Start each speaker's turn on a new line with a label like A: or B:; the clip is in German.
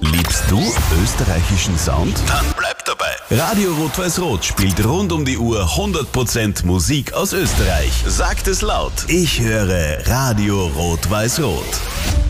A: Liebst du österreichischen Sound? Dann bleib dabei. Radio Rot-Weiß-Rot spielt rund um die Uhr 100% Musik aus Österreich. Sagt es laut. Ich höre Radio Rot-Weiß-Rot.